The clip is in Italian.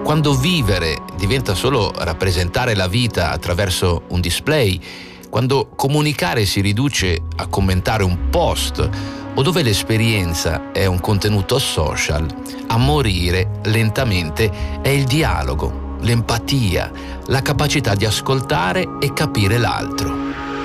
quando vivere diventa solo rappresentare la vita attraverso un display, quando comunicare si riduce a commentare un post o dove l'esperienza è un contenuto social, a morire lentamente è il dialogo, l'empatia, la capacità di ascoltare e capire l'altro.